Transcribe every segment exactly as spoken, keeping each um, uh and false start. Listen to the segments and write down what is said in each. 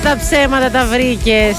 τα ψέματα τα βρήκες.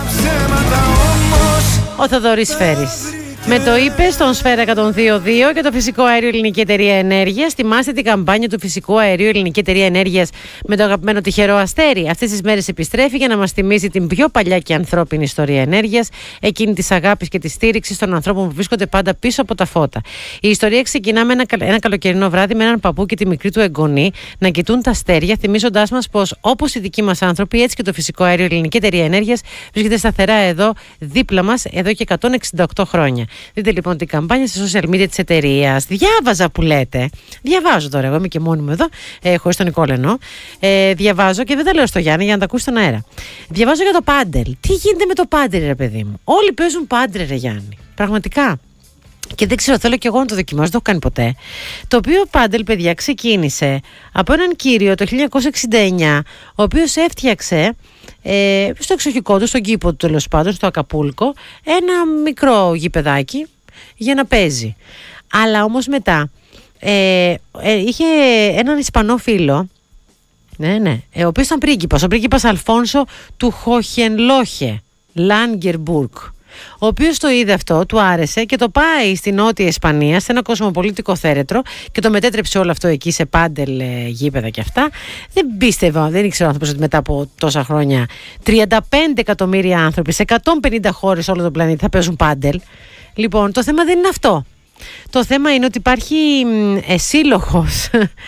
Ο Θοδωρής Φέρης. Με το είπε στον Σφαίρα εκατόν δύο κόμμα δύο και το Φυσικό Αέριο Ελληνική Εταιρεία Ενέργειας. Θυμάστε την καμπάνια του Φυσικού Αερίου Ελληνική Εταιρεία Ενέργειας με το αγαπημένο τυχερό αστέρι. Αυτές τις μέρες επιστρέφει για να μας θυμίζει την πιο παλιά και ανθρώπινη ιστορία ενέργειας, εκείνη της αγάπης και της στήριξης των ανθρώπων που βρίσκονται πάντα πίσω από τα φώτα. Η ιστορία ξεκινά με ένα, ένα καλοκαιρινό βράδυ με έναν παππού και τη μικρή του εγγονή να κοιτούν τα αστέρια, θυμίζοντάς μας πως όπως οι δικοί μας άνθρωποι, έτσι και το Φυσικό Αέριο Ελληνική Εταιρεία Ενέργειας βρίσκεται σταθερά εδώ, δίπλα μας, εδώ και εκατόν εξήντα οκτώ χρόνια. Δείτε λοιπόν την καμπάνια στα social media της εταιρείας. Διάβαζα που λέτε. Διαβάζω τώρα. Εγώ είμαι και μόνη μου εδώ, ε, χωρίς τον Νικόλα εννοώ. Ε, διαβάζω και δεν τα λέω στο Γιάννη για να τα ακούσει στον αέρα. Διαβάζω για το πάντελ. Τι γίνεται με το πάντελ, ρε παιδί μου? Όλοι παίζουν πάντελ, ρε Γιάννη. Πραγματικά. Και δεν ξέρω, θέλω και εγώ να το δοκιμάσω, δεν το έχω κάνει ποτέ. Το οποίο πάντελ, παιδιά, ξεκίνησε από έναν κύριο το χίλια εννιακόσια εξήντα εννιά, ο οποίος έφτιαξε ε, στο εξοχικό του, στον κήπο του τέλος πάντων, στο Ακαπούλκο, ένα μικρό γηπεδάκι για να παίζει. Αλλά όμως μετά ε, ε, είχε έναν Ισπανό φίλο, ναι, ναι, ε, ο οποίος ήταν πρίγκιπας, ο πρίγκιπας Αλφόνσο του Χοχενλόχε, Λάνγκερμπουργκ, ο οποίος το είδε αυτό, του άρεσε και το πάει στη Νότια Ισπανία, σε ένα κοσμοπολίτικο θέρετρο και το μετέτρεψε όλο αυτό εκεί σε πάντελ ε, γήπεδα και αυτά. Δεν πίστευα, δεν ήξερα ο άνθρωπος ότι μετά από τόσα χρόνια τριάντα πέντε εκατομμύρια άνθρωποι σε εκατόν πενήντα χώρες όλο τον πλανήτη θα παίζουν πάντελ. Λοιπόν, το θέμα δεν είναι αυτό. Το θέμα είναι ότι υπάρχει ε, σύλλογος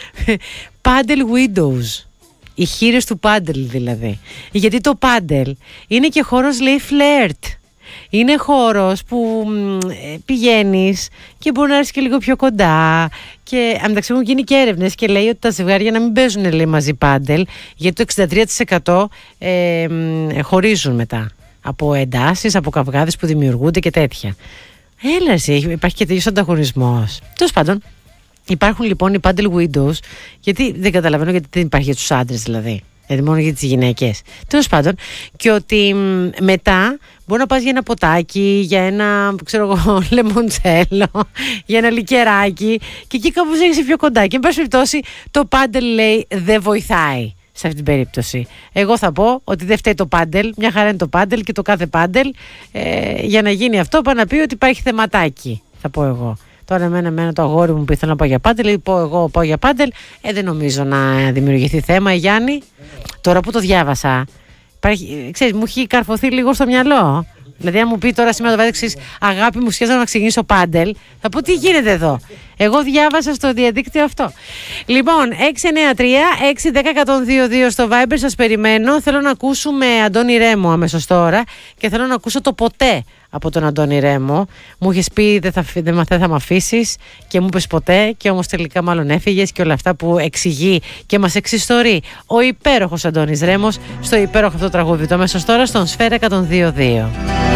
Paddle Widows. Οι χείρες του πάντελ δηλαδή. Γιατί το πάντελ είναι και χώρος, λέει, φλερτ. Είναι χώρος που ε, πηγαίνεις και μπορεί να έρθεις και λίγο πιο κοντά. Και μεταξύ μου γίνει και έρευνες και λέει ότι τα ζευγάρια να μην παίζουν, λέει, μαζί πάντελ, γιατί το εξήντα τρία τοις εκατό ε, ε, χωρίζουν μετά από εντάσεις, από καυγάδες που δημιουργούνται και τέτοια. Έλα εσύ, υπάρχει και τέτοιος ανταγωνισμός. Τέλος πάντων, υπάρχουν λοιπόν οι paddle widows, γιατί δεν καταλαβαίνω γιατί δεν υπάρχει για τους άντρες δηλαδή. Δηλαδή μόνο για τις γυναίκες. Τέλος πάντων, και ότι μετά μπορεί να πας για ένα ποτάκι, για ένα, ξέρω εγώ, λεμοντσέλο, για ένα λικεράκι και εκεί κάπως έχεις πιο κοντά. Και εν πάση περιπτώσει το πάντελ, λέει, δεν βοηθάει σε αυτή την περίπτωση. Εγώ θα πω ότι δεν φταίει το πάντελ, μια χαρά είναι το πάντελ και το κάθε πάντελ. Ε, για να γίνει αυτό, πάει να πει ότι υπάρχει θεματάκι, θα πω εγώ. Τώρα εμένα, εμένα το αγόρι μου που ήθελα να πάω για πάντελ, ή πω εγώ πάω για πάντελ, ε, δεν νομίζω να δημιουργηθεί θέμα, Γιάννη. Τώρα που το διάβασα, υπάρχει, ξέρεις, μου έχει καρφωθεί λίγο στο μυαλό. Δηλαδή, αν μου πει τώρα σήμερα το βράδυ, αγάπη μου, σχέδια να ξεκινήσω πάντελ, θα πω τι γίνεται εδώ. Εγώ διάβασα στο διαδίκτυο αυτό. Λοιπόν, έξι εννιά τρία έξι ένα μηδέν ένα μηδέν δύο δύο στο Viber, σας περιμένω. Θέλω να ακούσουμε Αντώνη Ρέμο αμέσως τώρα και θέλω να ακούσω το ποτέ από τον Αντώνη Ρέμο. Μου είχες πει δεν θα, δεν θα με αφήσεις και μου είπες ποτέ, και όμως τελικά μάλλον έφυγες, και όλα αυτά που εξηγεί και μας εξιστορεί ο υπέροχος Αντώνης Ρέμος στο υπέροχο αυτό τραγούδι. Το αμέσως τώρα στον Σφαίρα εκατόν δύο κόμμα δύο.